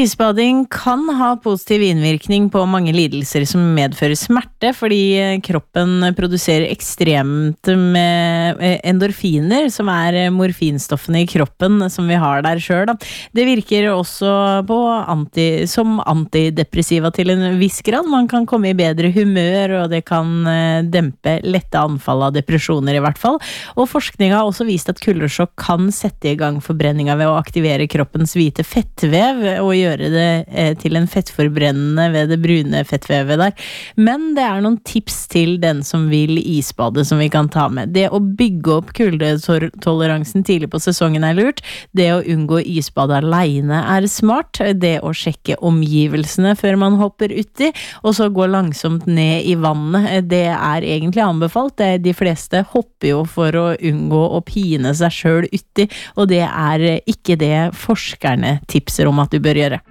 Isbading kan ha positiv innvirkning på mange lidelser som medfører smerte, fordi kroppen produserer ekstremt med endorfiner, som morfinstoffene i kroppen som vi har der selv. Det virker også som antidepressiva til en viss grad. Man kan komme i bedre humør, og det kan dempe lette anfall av depresjoner i hvert fall. Og forskning har også vist at kuldersjokk kan sette i gang forbrenninga ved å aktivere kroppens hvite fettvev, og gjøre det til en fettforbrennende ved det brune fettvevet der. Men det noen tips til den som vil isbade som vi kan ta med. Det å bygge opp kuldetoleransen tidlig på sesongen lurt. Det å unngå isbade alene smart. Det å sjekke omgivelsene før man hopper uti, og så gå langsomt ned i vannet. Det egentlig anbefalt. De fleste hopper jo for å unngå å pine seg selv uti, og det ikke det forskerne tipser om at du bør gjøre.